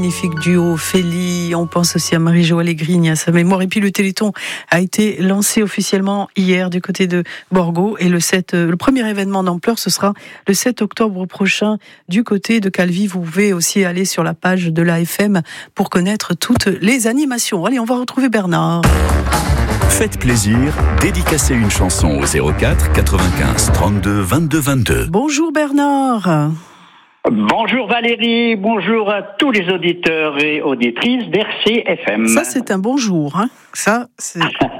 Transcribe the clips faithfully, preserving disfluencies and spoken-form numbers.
Magnifique duo, Félie, on pense aussi à Marie-Jo Allegrigne, à sa mémoire. Et puis le Téléthon a été lancé officiellement hier du côté de Borgo. Et le, sept, le premier événement d'ampleur, ce sera le sept octobre prochain du côté de Calvi. Vous pouvez aussi aller sur la page de l'A F M pour connaître toutes les animations. Allez, on va retrouver Bernard. Faites plaisir, dédicacez une chanson au zéro quatre quatre-vingt-quinze trente-deux vingt-deux vingt-deux. Bonjour Bernard. Bonjour Valérie, bonjour à tous les auditeurs et auditrices d'R C F M. Ça c'est un bonjour, hein. Ça c'est...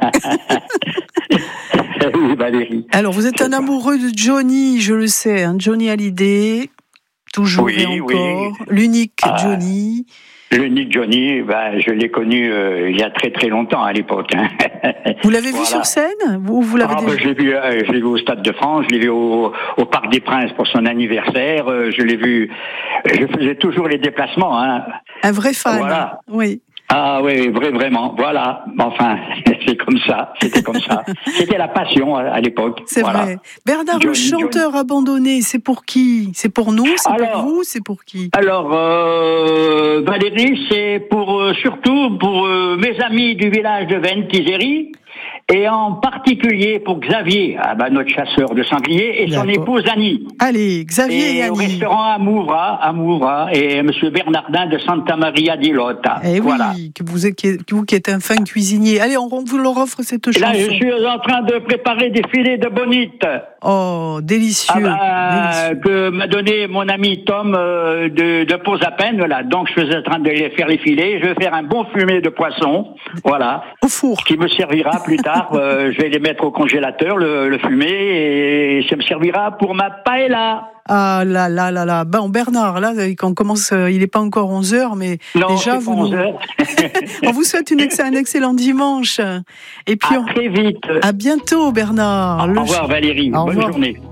Oui Valérie. Alors vous êtes un amoureux de Johnny, je le sais, hein. Johnny Hallyday, toujours oui, et encore, oui. l'unique ah, Johnny. L'unique Johnny, bah, je l'ai connu euh, il y a très très longtemps à l'époque. Hein. Vous l'avez voilà. vu sur scène vous, vous l'avez ah, déjà... bah, je l'ai vu, euh, je l'ai vu au Stade de France, je l'ai vu au, au Parc des Princes pour son anniversaire, euh, je l'ai vu, je faisais toujours les déplacements. Hein. Un vrai fan, voilà. Oui. Ah oui, vrai, vraiment, voilà. Enfin, c'est comme ça, c'était comme ça. C'était la passion à, à l'époque. C'est voilà. vrai. Bernard, Johnny, le chanteur Johnny. abandonné, c'est pour qui? C'est pour nous? C'est alors, pour vous? C'est pour qui? Alors, euh, Valérie, c'est pour euh, surtout pour euh, mes amis du village de Ventiseri, et en particulier pour Xavier, ah bah, notre chasseur de sangliers, et son D'accord. épouse Annie. Allez, Xavier et, Et au Annie. restaurant Amoura, Amoura, et Monsieur Bernardin de Santa Maria di Lota. Eh voilà. oui, que vous, êtes, que vous qui êtes un fin cuisinier. Allez, on vous leur offre cette chanson. Là, je suis en train de préparer des filets de bonite. Oh, délicieux. Ah bah, délicieux. que m'a donné mon ami Tom euh, de, de Pose à peine, voilà. Donc je suis en train de les faire les filets. Je vais faire un bon fumé de poisson, voilà. Au four. Qui me servira plus tard. euh, je vais les mettre au congélateur, le, le fumé, et ça me servira pour ma paella. Ah là là là là. Bon, Bernard, là, quand on commence, il n'est pas encore onze heures, mais non, déjà, c'est vous onze nous... heures. on vous souhaite une ex- un excellent dimanche. Et puis, à on... très vite. à bientôt, Bernard. Au revoir Valérie. Au Bonne revoir. journée.